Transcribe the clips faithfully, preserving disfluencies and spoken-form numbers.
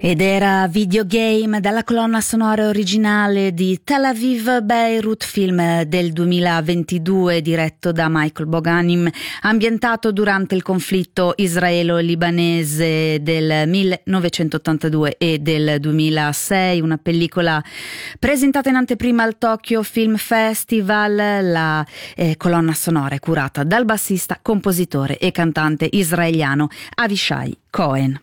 Ed era Videogame dalla colonna sonora originale di Tel Aviv Beirut, film del duemilaventidue diretto da Michael Boganim, ambientato durante il conflitto israelo-libanese del millenovecentottantadue e del duemilasei, una pellicola presentata in anteprima al Tokyo Film Festival. La eh, colonna sonora è curata dal bassista, compositore e cantante israeliano Avishai Cohen.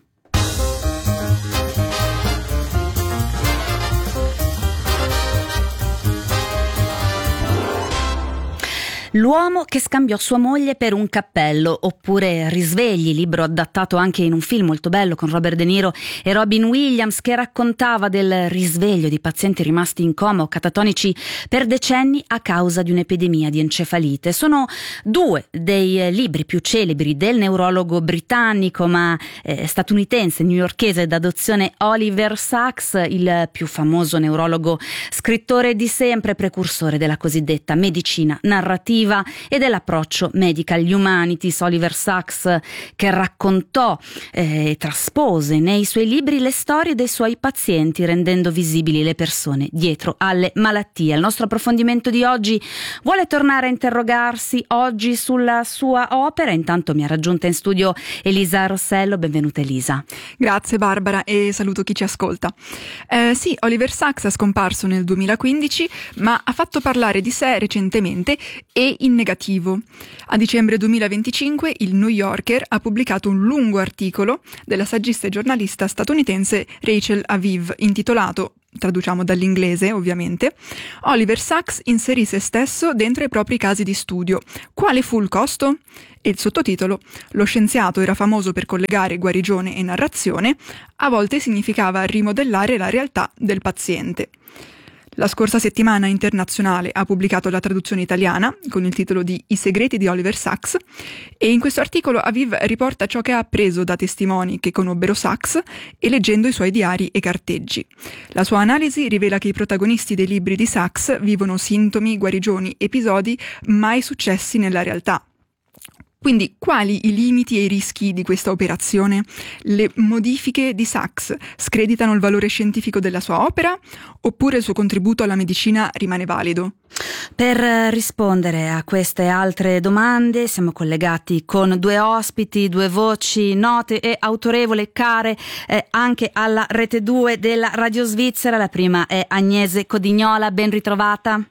L'uomo che scambiò sua moglie per un cappello, oppure Risvegli, libro adattato anche in un film molto bello con Robert De Niro e Robin Williams, che raccontava del risveglio di pazienti rimasti in coma o catatonici per decenni a causa di un'epidemia di encefalite. Sono due dei libri più celebri del neurologo britannico ma eh, statunitense, newyorkese d'adozione Oliver Sacks, il più famoso neurologo scrittore di sempre, precursore della cosiddetta medicina narrativa e dell'approccio Medical Humanities. Oliver Sacks, che raccontò e eh, traspose nei suoi libri le storie dei suoi pazienti, rendendo visibili le persone dietro alle malattie. Il nostro approfondimento di oggi vuole tornare a interrogarsi oggi sulla sua opera. Intanto mi ha raggiunta in studio Elisa Rossello. Benvenuta Elisa. Grazie Barbara e saluto chi ci ascolta. Eh, sì, Oliver Sacks è scomparso nel duemilaquindici, ma ha fatto parlare di sé recentemente e in negativo. A dicembre duemilaventicinque il New Yorker ha pubblicato un lungo articolo della saggista e giornalista statunitense Rachel Aviv intitolato, traduciamo dall'inglese ovviamente, Oliver Sacks inserì se stesso dentro i propri casi di studio. Quale fu il costo? E il sottotitolo: lo scienziato era famoso per collegare guarigione e narrazione, a volte significava rimodellare la realtà del paziente. La scorsa settimana Internazionale ha pubblicato la traduzione italiana con il titolo di I segreti di Oliver Sacks e in questo articolo Aviv riporta ciò che ha appreso da testimoni che conobbero Sacks e leggendo i suoi diari e carteggi. La sua analisi rivela che i protagonisti dei libri di Sacks vivono sintomi, guarigioni, episodi mai successi nella realtà. Quindi, quali i limiti e i rischi di questa operazione? Le modifiche di Sacks screditano il valore scientifico della sua opera, oppure il suo contributo alla medicina rimane valido? Per rispondere a queste e altre domande siamo collegati con due ospiti, due voci note e autorevoli, care eh, anche alla Rete due della Radio Svizzera. La prima è Agnese Codignola, ben ritrovata.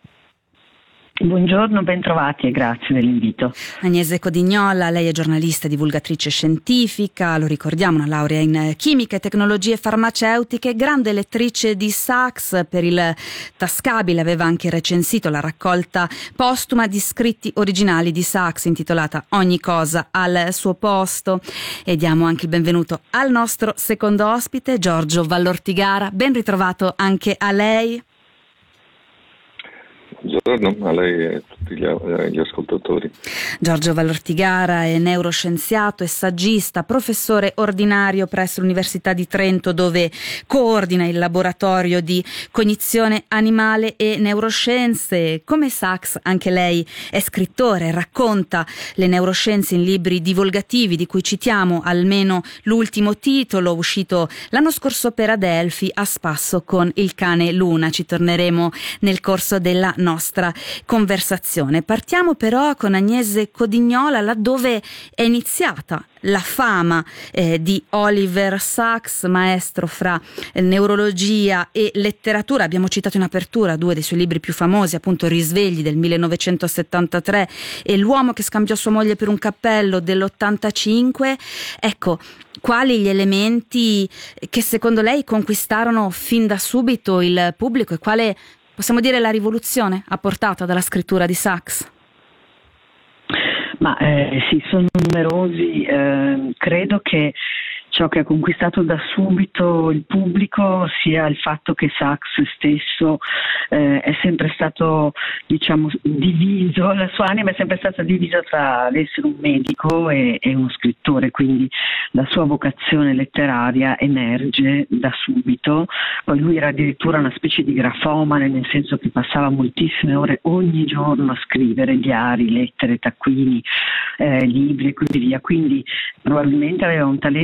Buongiorno, ben trovati e grazie dell'invito. Agnese Codignola, lei è giornalista e divulgatrice scientifica, lo ricordiamo, una laurea in chimica e tecnologie farmaceutiche, grande lettrice di Sacks. Per il Tascabile aveva anche recensito la raccolta postuma di scritti originali di Sacks intitolata Ogni cosa al suo posto. E diamo anche il benvenuto al nostro secondo ospite, Giorgio Vallortigara, ben ritrovato anche a lei. Buongiorno a lei e a tutti gli, gli ascoltatori. Giorgio Vallortigara è neuroscienziato e saggista, professore ordinario presso l'Università di Trento, dove coordina il laboratorio di cognizione animale e neuroscienze. Come Sacks anche lei è scrittore, racconta le neuroscienze in libri divulgativi, di cui citiamo almeno l'ultimo titolo, uscito l'anno scorso per Adelphi, A spasso con il cane Luna. Ci torneremo nel corso della nostra conversazione. Partiamo però con Agnese Codignola, laddove è iniziata la fama eh, di Oliver Sacks, maestro fra eh, neurologia e letteratura. Abbiamo citato in apertura due dei suoi libri più famosi, appunto Risvegli del millenovecentosettantatré e L'uomo che scambiò sua moglie per un cappello dell'ottantacinque. Ecco, quali gli elementi che secondo lei conquistarono fin da subito il pubblico e quale, possiamo dire, la rivoluzione apportata dalla scrittura di Sacks? Ma eh, sì, sono numerosi. Eh, credo che ciò che ha conquistato da subito il pubblico sia il fatto che Sacks stesso eh, è sempre stato, diciamo, diviso, la sua anima è sempre stata divisa tra l'essere un medico e, e uno scrittore, quindi la sua vocazione letteraria emerge da subito. Poi lui era addirittura una specie di grafomane, nel senso che passava moltissime ore ogni giorno a scrivere diari, lettere, taccuini, eh, libri e così via, quindi probabilmente aveva un talento letterario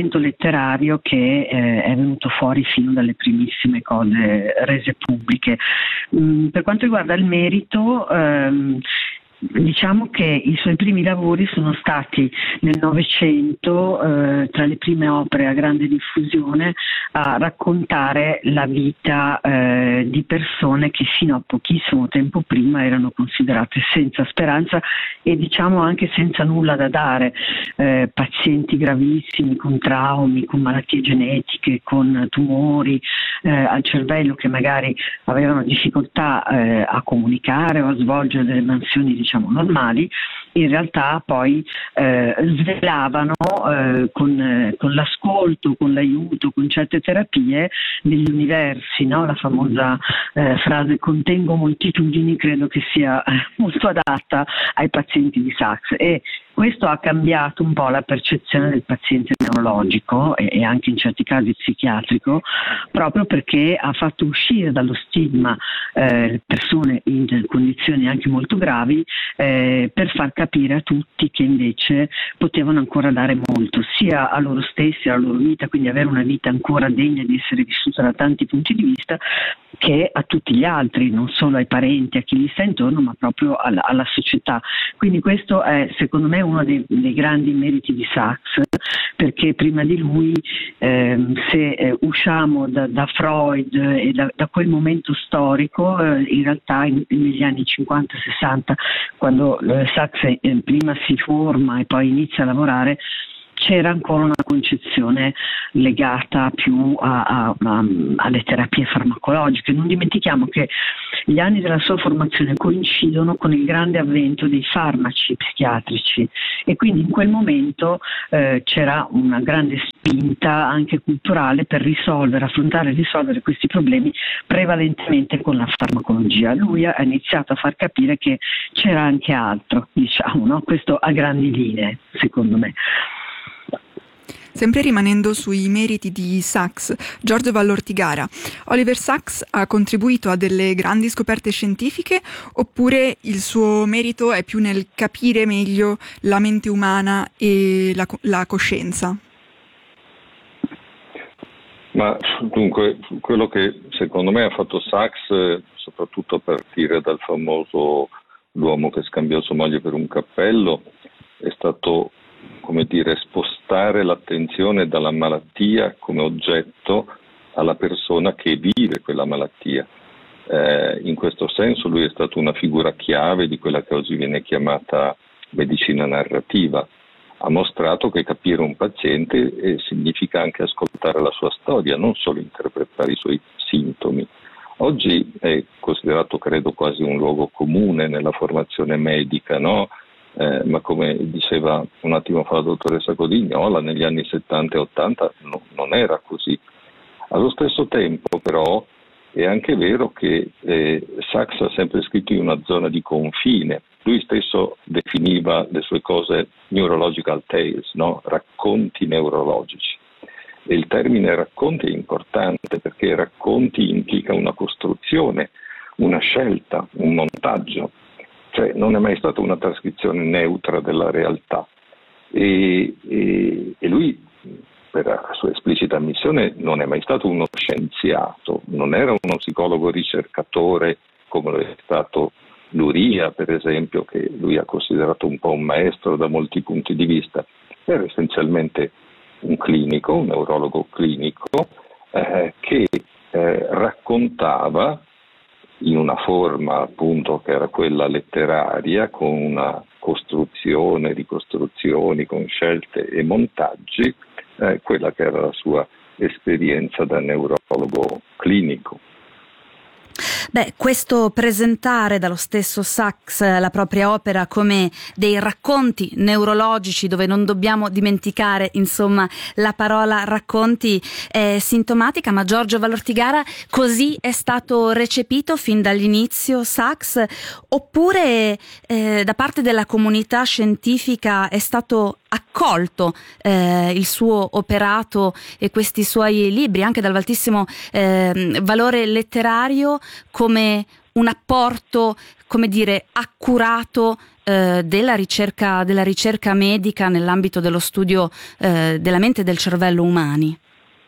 letterario che eh, è venuto fuori fino dalle primissime cose rese pubbliche. Mm, per quanto riguarda il merito, ehm, diciamo che i suoi primi lavori sono stati nel Novecento, eh, tra le prime opere a grande diffusione, a raccontare la vita eh, di persone che fino a pochissimo tempo prima erano considerate senza speranza e diciamo anche senza nulla da dare, eh, pazienti gravissimi con traumi, con malattie genetiche, con tumori eh, al cervello che magari avevano difficoltà eh, a comunicare o a svolgere delle mansioni diciamo normali, in realtà poi eh, svelavano eh, con, eh, con l'ascolto, con l'aiuto, con certe terapie degli universi, no? La famosa eh, frase contengo moltitudini credo che sia eh, molto adatta ai pazienti di Sachs, e questo ha cambiato un po' la percezione del paziente neurologico e, e anche in certi casi psichiatrico, proprio perché ha fatto uscire dallo stigma eh, persone in condizioni anche molto gravi eh, per far capire a tutti che invece potevano ancora dare molto, sia a loro stessi, alla loro vita, quindi avere una vita ancora degna di essere vissuta da tanti punti di vista, che a tutti gli altri, non solo ai parenti, a chi gli sta intorno, ma proprio alla, alla società. Quindi questo è secondo me uno dei, dei grandi meriti di Sachs, perché prima di lui ehm, se eh, usciamo da, da Freud e da, da quel momento storico, eh, in realtà in, negli anni cinquanta sessanta, quando eh, Sachs eh, prima si forma e poi inizia a lavorare, c'era ancora una concezione legata più a, a, a, alle terapie farmacologiche. Non dimentichiamo che gli anni della sua formazione coincidono con il grande avvento dei farmaci psichiatrici e quindi in quel momento eh, c'era una grande spinta anche culturale per risolvere, affrontare e risolvere questi problemi prevalentemente con la farmacologia. Lui ha iniziato a far capire che c'era anche altro, diciamo, no? Questo a grandi linee, secondo me. Sempre rimanendo sui meriti di Sachs, Giorgio Vallortigara, Oliver Sacks ha contribuito a delle grandi scoperte scientifiche oppure il suo merito è più nel capire meglio la mente umana e la, la coscienza? Ma dunque, quello che secondo me ha fatto Sachs, soprattutto a partire dal famoso L'uomo che scambiò sua moglie per un cappello, è stato, come dire, spostare l'attenzione dalla malattia come oggetto alla persona che vive quella malattia. Eh, in questo senso lui è stato una figura chiave di quella che oggi viene chiamata medicina narrativa. Ha mostrato che capire un paziente eh, significa anche ascoltare la sua storia, non solo interpretare i suoi sintomi. Oggi è considerato, credo, quasi un luogo comune nella formazione medica, no? Eh, ma come diceva un attimo fa la dottoressa Codignola, negli anni settanta e ottanta no, non era così. Allo stesso tempo però è anche vero che eh, Sachs ha sempre scritto in una zona di confine. Lui stesso definiva le sue cose neurological tales, no? Racconti neurologici. E il termine racconti è importante perché racconti implica una costruzione, una scelta, un montaggio. Cioè non è mai stata una trascrizione neutra della realtà e, e, e lui, per la sua esplicita ammissione, non è mai stato uno scienziato, non era uno psicologo ricercatore come lo è stato Luria, per esempio, che lui ha considerato un po' un maestro da molti punti di vista. Era essenzialmente un clinico, un neurologo clinico eh, che eh, raccontava in una forma appunto che era quella letteraria, con una costruzione, ricostruzioni, con scelte e montaggi, eh, quella che era la sua esperienza da neurologo clinico. Beh, questo presentare dallo stesso Sachs la propria opera come dei racconti neurologici, dove non dobbiamo dimenticare insomma la parola racconti, è sintomatica, ma Giorgio Vallortigara, così è stato recepito fin dall'inizio Sachs, oppure eh, da parte della comunità scientifica è stato accolto eh, il suo operato e questi suoi libri, anche dall'altissimo eh, valore letterario, come un apporto, come dire, accurato eh, della ricerca, della ricerca medica nell'ambito dello studio eh, della mente e del cervello umani?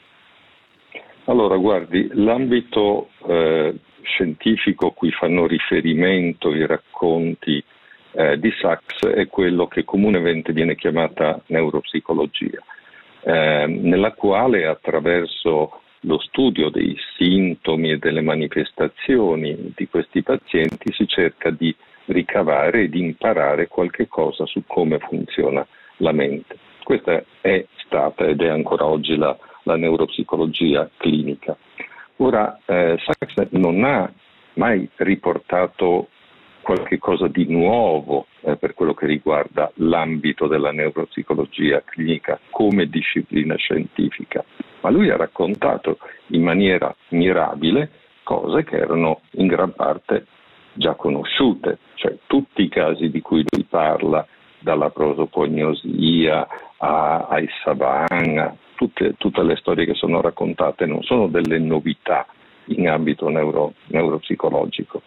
Allora, guardi, l'ambito eh, scientifico a cui fanno riferimento i racconti eh, di Sachs è quello che comunemente viene chiamata neuropsicologia, eh, nella quale attraverso lo studio dei sintomi e delle manifestazioni di questi pazienti si cerca di ricavare e di imparare qualche cosa su come funziona la mente. Questa è stata ed è ancora oggi la, la neuropsicologia clinica. Ora, eh, Sachs non ha mai riportato qualche cosa di nuovo eh, per quello che riguarda l'ambito della neuropsicologia clinica come disciplina scientifica, ma lui ha raccontato in maniera mirabile cose che erano in gran parte già conosciute, cioè tutti i casi di cui lui parla, dalla prosopagnosia a, ai Savan, tutte, tutte le storie che sono raccontate non sono delle novità in ambito neuro, neuropsicologico.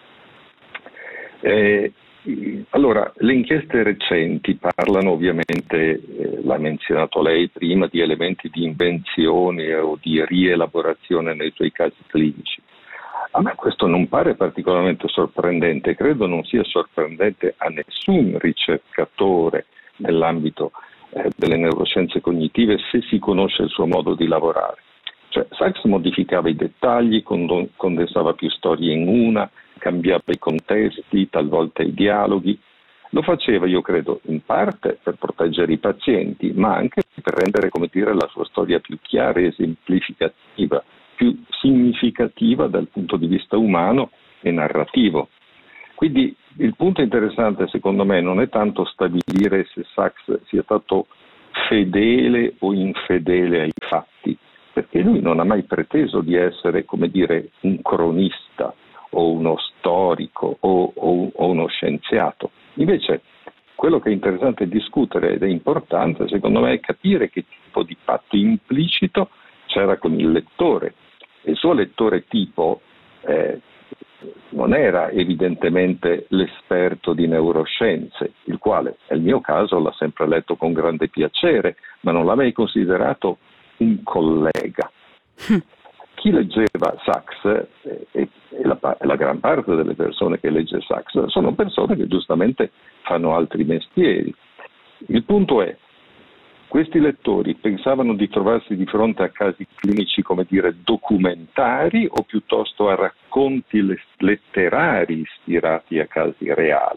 Eh, allora, le inchieste recenti parlano ovviamente, eh, l'ha menzionato lei prima, di elementi di invenzione o di rielaborazione nei suoi casi clinici. A me questo non pare particolarmente sorprendente, credo non sia sorprendente a nessun ricercatore nell'ambito eh, delle neuroscienze cognitive se si conosce il suo modo di lavorare. Cioè, Sachs modificava i dettagli, condensava più storie in una, cambiava i contesti, talvolta i dialoghi. Lo faceva, io credo, in parte per proteggere i pazienti, ma anche per rendere, come dire, la sua storia più chiara e esemplificativa, più significativa dal punto di vista umano e narrativo. Quindi il punto interessante, secondo me, non è tanto stabilire se Sachs sia stato fedele o infedele ai fatti, perché lui non ha mai preteso di essere, come dire, un cronista o uno storico o, o, o uno scienziato. Invece quello che è interessante discutere ed è importante, secondo me, è capire che tipo di patto implicito c'era con il lettore. Il suo lettore tipo eh, non era evidentemente l'esperto di neuroscienze, il quale, nel mio caso, l'ha sempre letto con grande piacere, ma non l'ha mai considerato un collega. Chi leggeva Sachs, eh, e, e la, la gran parte delle persone che legge Sachs, sono persone che giustamente fanno altri mestieri. Il punto è, questi lettori pensavano di trovarsi di fronte a casi clinici, come dire, documentari o piuttosto a racconti letterari ispirati a casi reali?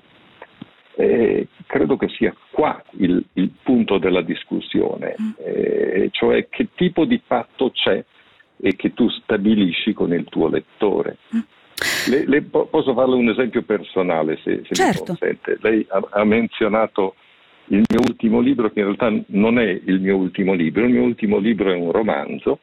Eh, credo che sia qua il, il punto della discussione, eh, cioè che tipo di patto c'è e che tu stabilisci con il tuo lettore. Le, le, posso farle un esempio personale, se, se certo. mi consente. Lei ha, ha menzionato il mio ultimo libro, che in realtà non è il mio ultimo libro, il mio ultimo libro è un romanzo,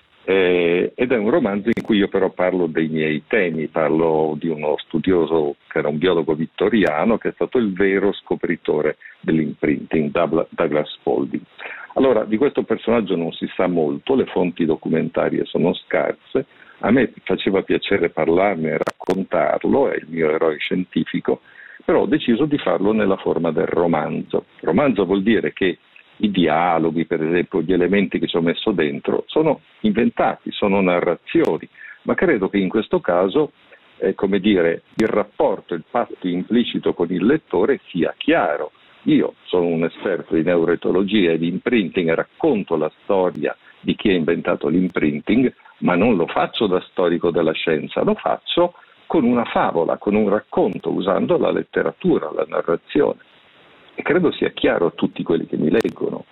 eh, ed è un romanzo in cui io però parlo dei miei temi, parlo di uno studioso che era un biologo vittoriano, che è stato il vero scopritore dell'imprinting, Douglas Spalding. Allora, di questo personaggio non si sa molto, le fonti documentarie sono scarse, a me faceva piacere parlarne e raccontarlo, è il mio eroe scientifico, però ho deciso di farlo nella forma del romanzo. Romanzo vuol dire che i dialoghi, per esempio, gli elementi che ci ho messo dentro, sono inventati, sono narrazioni, ma credo che in questo caso, eh, come dire, il rapporto, il patto implicito con il lettore sia chiaro. Io sono un esperto di neuroetologia e di imprinting e racconto la storia di chi ha inventato l'imprinting, ma non lo faccio da storico della scienza, lo faccio con una favola, con un racconto, usando la letteratura, la narrazione. E credo sia chiaro a tutti quelli che mi leggono.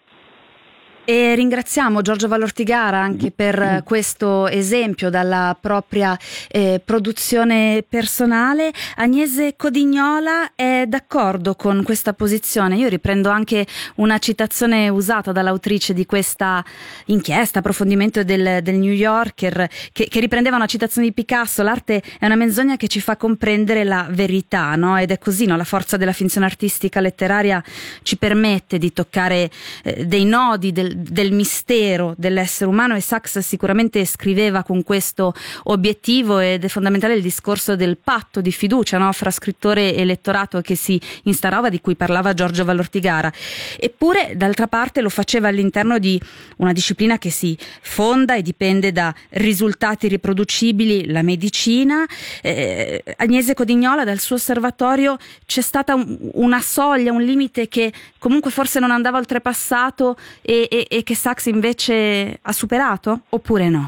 E ringraziamo Giorgio Valortigara anche per questo esempio dalla propria eh, produzione personale. Agnese Codignola è d'accordo con questa posizione. Io riprendo anche una citazione usata dall'autrice di questa inchiesta, approfondimento del, del New Yorker, che, che riprendeva una citazione di Picasso: l'arte è una menzogna che ci fa comprendere la verità, no? Ed è così, no? La forza della finzione artistica letteraria ci permette di toccare eh, dei nodi del del, del mistero dell'essere umano, e Sachs sicuramente scriveva con questo obiettivo, ed è fondamentale il discorso del patto di fiducia, no? Fra scrittore e lettorato che si instaurava, di cui parlava Giorgio Vallortigara. Eppure d'altra parte lo faceva all'interno di una disciplina che si fonda e dipende da risultati riproducibili, la medicina. eh, Agnese Codignola, dal suo osservatorio c'è stata un, una soglia, un limite che comunque forse non andava oltrepassato e, e, e che Sachs invece ha superato, oppure no?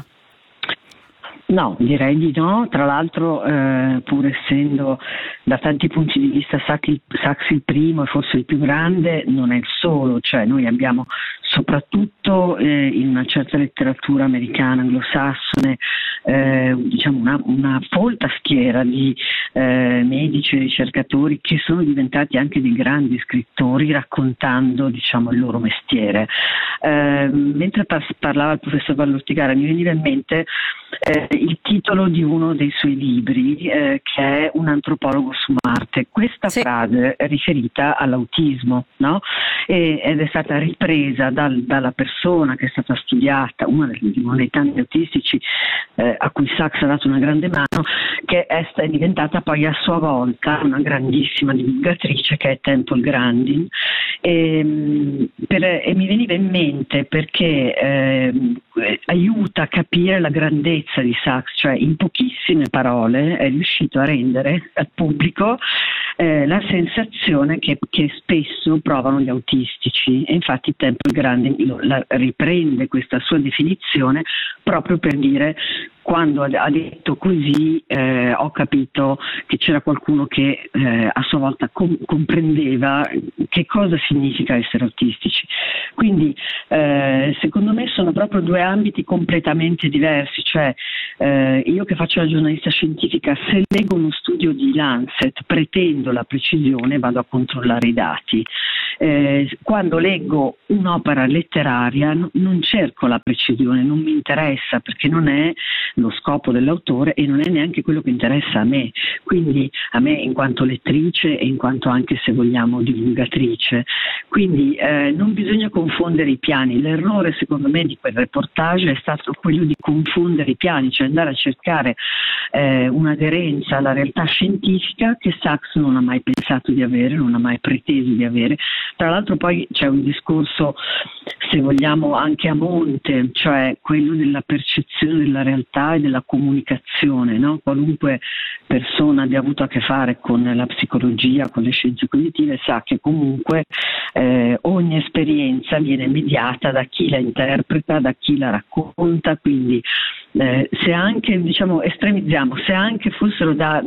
No, direi di no. Tra l'altro, eh, pur essendo da tanti punti di vista Sachs il primo e forse il più grande, non è il solo. Cioè, noi abbiamo soprattutto eh, in una certa letteratura americana, anglosassone, eh, diciamo una, una folta schiera di eh, medici e ricercatori che sono diventati anche dei grandi scrittori, raccontando, diciamo, il loro mestiere. Eh, mentre par- parlava il professor Vallortigara, mi veniva in mente eh, il titolo di uno dei suoi libri, eh, che è Un antropologo su Marte. Questa sì. frase è riferita all'autismo, no? E, ed è stata ripresa dal, dalla persona che è stata studiata, uno dei, uno dei tanti autistici eh, a cui Sachs ha dato una grande mano, che è, è diventata poi a sua volta una grandissima divulgatrice, che è Temple Grandin. E, per, e mi veniva in mente perché eh, aiuta a capire la grandezza di Sachs, cioè in pochissime parole è riuscito a rendere al pubblico eh, la sensazione che, che spesso provano gli autistici, e infatti Temple Grandin la, riprende questa sua definizione proprio per dire: quando ha detto così eh, ho capito che c'era qualcuno che eh, a sua volta com- comprendeva che cosa significa essere autistici. Quindi eh, secondo me sono proprio due ambiti completamente diversi. Cioè eh, io che faccio la giornalista scientifica, se leggo uno studio di Lancet pretendo la precisione, vado a controllare i dati. Eh, quando leggo un'opera letteraria n- non cerco la precisione, non mi interessa, perché non è lo scopo dell'autore e non è neanche quello che interessa a me. Quindi a me in quanto lettrice e in quanto anche, se vogliamo, divulgatrice. Quindi eh, non bisogna confondere i piani. L'errore secondo me di quel reportage è stato quello di confondere i piani, cioè andare a cercare eh, un'aderenza alla realtà scientifica che Sachs non ha mai pensato di avere, non ha mai preteso di avere. Tra l'altro poi c'è un discorso, se vogliamo, anche a monte, cioè quello della percezione della realtà e della comunicazione, no? Qualunque persona abbia avuto a che fare con la psicologia, con le scienze cognitive, sa che comunque eh, ogni esperienza viene mediata da chi la interpreta, da chi la racconta. Quindi eh, se anche, diciamo, estremizziamo, se anche fossero da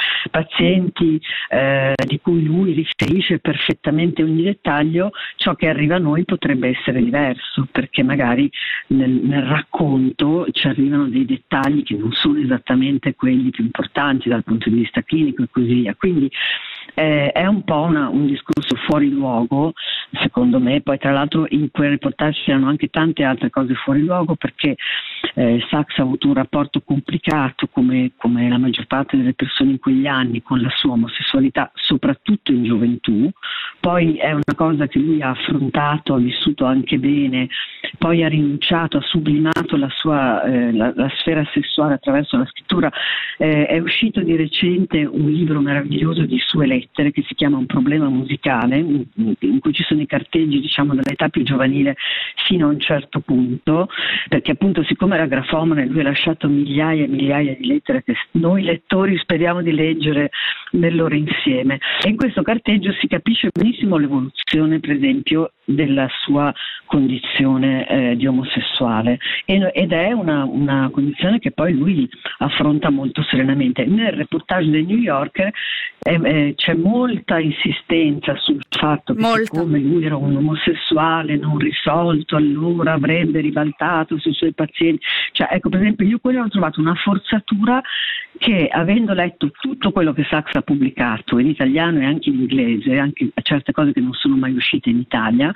pazienti eh, di cui lui riferisce perfettamente ogni dettaglio, ciò che arriva a noi potrebbe essere diverso, perché magari nel, nel racconto ci arrivano dei dettagli che non sono esattamente quelli più importanti dal punto di vista clinico e così via. Quindi eh, è un po' una, un discorso fuori luogo, secondo me. Poi tra l'altro in quel reportage c'erano anche tante altre cose fuori luogo, perché eh, Sachs ha avuto un rapporto complicato, come, come la maggior parte delle persone in quegli anni, con la sua omosessualità, soprattutto in gioventù. Poi è una cosa che lui ha affrontato, ha vissuto anche bene, poi ha rinunciato, ha sublimato la sua eh, la, la sfera sessuale attraverso la scrittura. Eh, è uscito di recente un libro meraviglioso di sue lettere che si chiama Un problema musicale, in, in cui ci sono i carteggi, diciamo, dall'età più giovanile fino a un certo punto, perché appunto siccome era grafomane lui ha lasciato migliaia e migliaia di lettere che noi lettori speriamo di leggere nel loro insieme, e in questo carteggio si capisce benissimo l'evoluzione, per esempio, della sua condizione eh, di omosessuale, e, ed è una, una condizione che poi lui affronta molto serenamente. Nel reportage del New Yorker eh, eh, c'è molta insistenza sul fatto che siccome lui era un omosessuale non risolto, allora avrebbe ribaltato sui suoi pazienti. Cioè, ecco, per esempio, io quello ho trovato una forzatura che, avendo letto tutto quello che Sachs ha pubblicato in italiano e anche in inglese, anche certe cose che non sono mai uscite in Italia,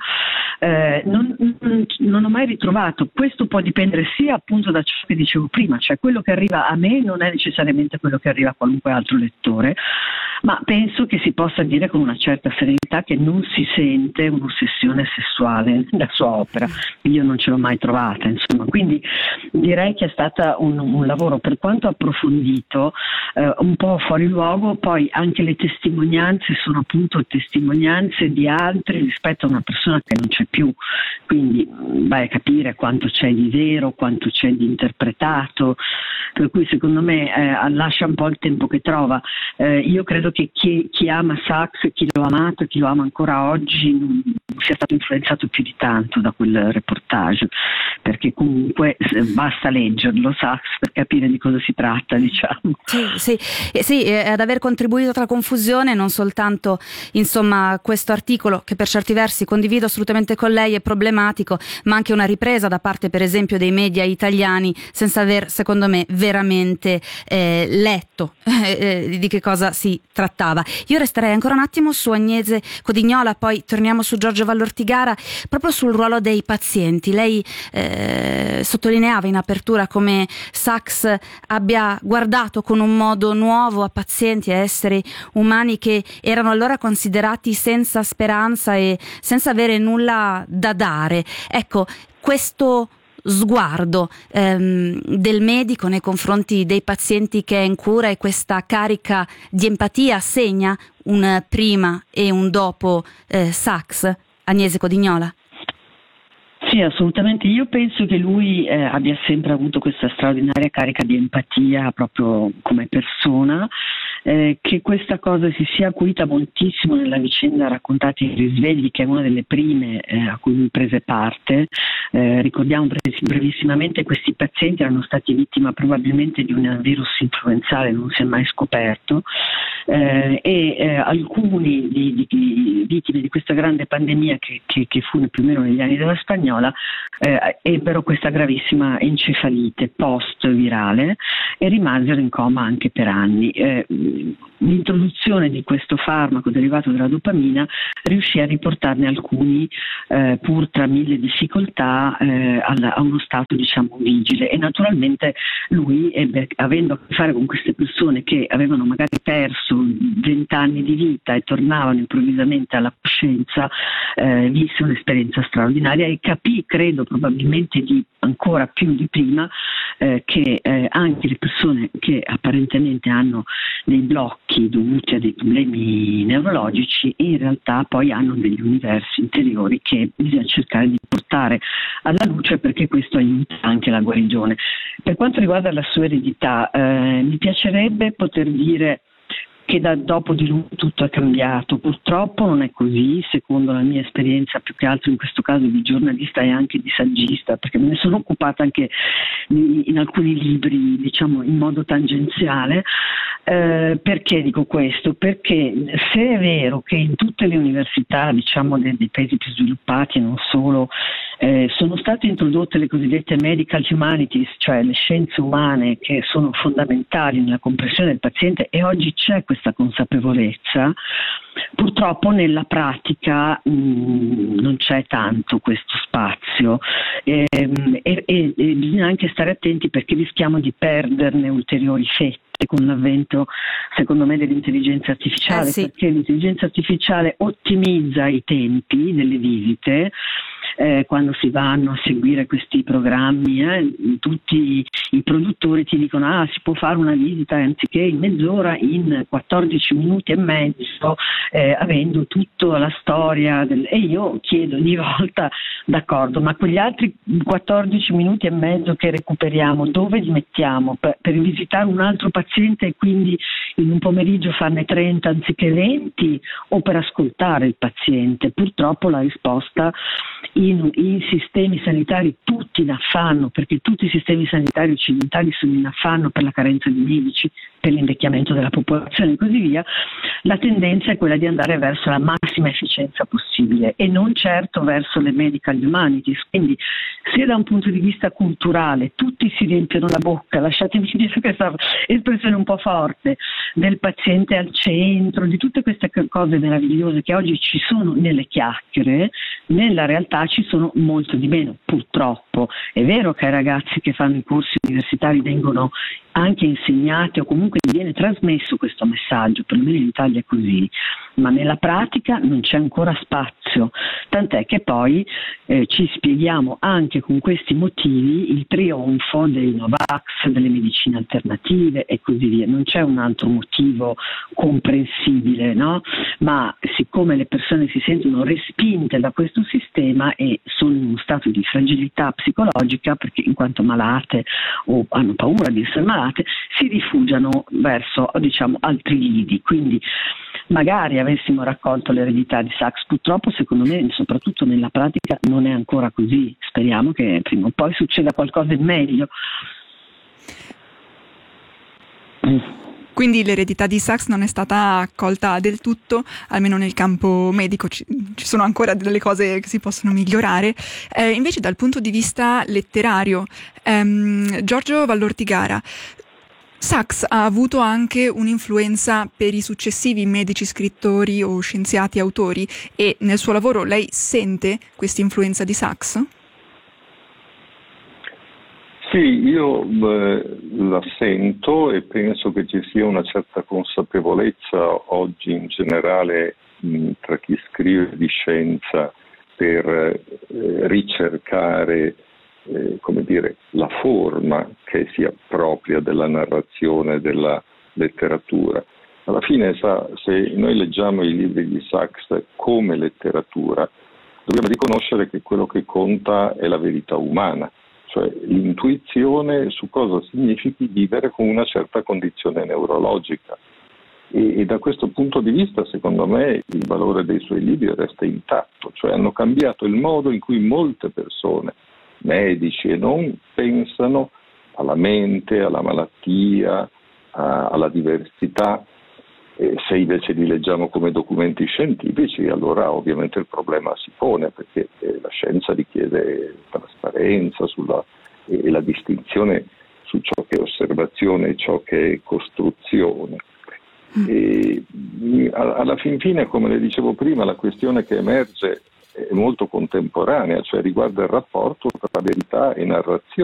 eh, non, non, non ho mai ritrovato. Questo può dipendere sia appunto da ciò che dicevo prima, cioè quello che arriva a me non è necessariamente quello che arriva a qualunque altro lettore, ma penso che si possa dire con una certa serenità l'università che non si sente un'ossessione sessuale nella sua opera. Io non ce l'ho mai trovata, insomma. Quindi direi che è stato un, un lavoro, per quanto approfondito, eh, un po' fuori luogo. Poi anche le testimonianze sono appunto testimonianze di altri rispetto a una persona che non c'è più, quindi vai a capire quanto c'è di vero, quanto c'è di interpretato, per cui secondo me eh, lascia un po' il tempo che trova. Eh, io credo che chi, chi ama Sachs, chi lo ha amato e chi lo ama ancora oggi non sia stato influenzato più di tanto da quel reportage, perché comunque basta leggerlo Sachs per capire di cosa si tratta, diciamo. Sì, sì, eh, sì eh, ad aver contribuito alla confusione, non soltanto insomma questo articolo, che per certi versi condivido assolutamente con lei, è problematico, ma anche una ripresa da parte per esempio dei media italiani senza aver, secondo me, veramente eh, letto eh, di che cosa si trattava. Io resterei ancora un attimo su Agnese Codignola, poi torniamo su Giorgio Vallortigara, proprio sul ruolo dei pazienti. Lei eh, sottolineava in apertura come Sachs abbia guardato con un modo nuovo a pazienti, a esseri umani che erano allora considerati senza speranza e senza avere nulla da dare. Ecco, questo sguardo ehm, del medico nei confronti dei pazienti che è in cura e questa carica di empatia segna un prima e un dopo eh, Sachs, Agnese Codignola? Sì, assolutamente. Io penso che lui eh, abbia sempre avuto questa straordinaria carica di empatia proprio come persona, eh, che questa cosa si sia acuita moltissimo nella vicenda raccontata in Risvegli, che è una delle prime eh, a cui lui prese parte. Eh, ricordiamo brevissimamente, questi pazienti erano stati vittima probabilmente di un virus influenzale, non si è mai scoperto, eh, e eh, alcuni di, di, di vittime di questa grande pandemia che, che, che fu più o meno negli anni della Spagnola eh, ebbero questa gravissima encefalite post-virale e rimasero in coma anche per anni. Eh, l'introduzione di questo farmaco derivato dalla dopamina riuscì a riportarne alcuni, eh, pur tra mille difficoltà, eh, a, a uno stato diciamo vigile, e naturalmente lui ebbe, avendo a che fare con queste persone che avevano magari perso vent'anni di vita e tornavano improvvisamente alla coscienza, eh, visse un'esperienza straordinaria e capì, credo probabilmente di ancora più di prima, eh, che eh, anche le persone che apparentemente hanno dei blocchi dovuti a dei problemi neurologici in realtà poi hanno degli universi interiori che bisogna cercare di portare alla luce, perché questo aiuta anche la guarigione. Per quanto riguarda la sua eredità, eh, mi piacerebbe poter dire che da dopo di lui tutto è cambiato. Purtroppo non è così, secondo la mia esperienza, più che altro in questo caso di giornalista e anche di saggista, perché me ne sono occupata anche in, in alcuni libri, diciamo in modo tangenziale. Eh, perché dico questo? Perché se è vero che in tutte le università, diciamo dei, dei paesi più sviluppati e non solo, eh, sono state introdotte le cosiddette medical humanities, cioè le scienze umane che sono fondamentali nella comprensione del paziente, e oggi c'è questa consapevolezza, purtroppo nella pratica mh, non c'è tanto questo spazio, e, e, e, e bisogna anche stare attenti, perché rischiamo di perderne ulteriori fette con l'avvento, secondo me, dell'intelligenza artificiale, eh sì. perché l'intelligenza artificiale ottimizza i tempi delle visite. Eh, quando si vanno a seguire questi programmi, eh, tutti i produttori ti dicono ah, si può fare una visita anziché in mezz'ora in quattordici minuti e mezzo, eh, avendo tutta la storia del... e io chiedo ogni volta, d'accordo, ma quegli altri quattordici minuti e mezzo che recuperiamo dove li mettiamo? Per, per visitare un altro paziente e quindi in un pomeriggio farne trenta anziché venti, o per ascoltare il paziente? Purtroppo la risposta in, in sistemi sanitari tutti in affanno, perché tutti i sistemi sanitari occidentali sono in affanno per la carenza di medici, per l'invecchiamento della popolazione e così via, la tendenza è quella di andare verso la massima efficienza possibile e non certo verso le medical humanities. Quindi se da un punto di vista culturale tutti si riempiono la bocca, lasciatemi dire questa espressione un po' forte, del paziente al centro, di tutte queste cose meravigliose che oggi ci sono nelle chiacchiere, nella realtà ci sono molto di meno, purtroppo. È vero che i ragazzi che fanno i corsi universitari vengono anche insegnate o comunque viene trasmesso questo messaggio, perlomeno in Italia è così, ma nella pratica non c'è ancora spazio, tant'è che poi eh, ci spieghiamo anche con questi motivi il trionfo dei Novax, delle medicine alternative e così via. Non c'è un altro motivo comprensibile, no? Ma siccome le persone si sentono respinte da questo sistema e sono in uno stato di fragilità psicologica, perché in quanto malate o hanno paura di essere malate, si rifugiano verso, diciamo, altri lidi. Quindi magari avessimo raccolto l'eredità di Sachs, purtroppo secondo me, soprattutto nella pratica, non è ancora così. Speriamo che prima o poi succeda qualcosa di meglio. Quindi l'eredità di Sachs non è stata accolta del tutto, almeno nel campo medico ci, ci sono ancora delle cose che si possono migliorare. Eh, invece dal punto di vista letterario, ehm, Giorgio Vallortigara, Sachs ha avuto anche un'influenza per i successivi medici, scrittori o scienziati autori, e nel suo lavoro lei sente questa influenza di Sachs? Sì, io beh, la sento e penso che ci sia una certa consapevolezza oggi in generale mh, tra chi scrive di scienza per eh, ricercare eh, come dire, la forma che si appropria della narrazione della letteratura. Alla fine, sa, se noi leggiamo i libri di Sachs come letteratura, dobbiamo riconoscere che quello che conta è la verità umana, cioè l'intuizione su cosa significhi vivere con una certa condizione neurologica. E, e da questo punto di vista, secondo me, il valore dei suoi libri resta intatto, cioè hanno cambiato il modo in cui molte persone, medici e non, pensano alla mente, alla malattia, a, alla diversità. E se invece li leggiamo come documenti scientifici, allora ovviamente il problema si pone, perché eh, la scienza richiede trasparenza sulla, e, e la distinzione su ciò che è osservazione e ciò che è costruzione. E, alla fin fine, come le dicevo prima, la questione che emerge è molto contemporanea, cioè riguarda il rapporto tra verità e narrazione.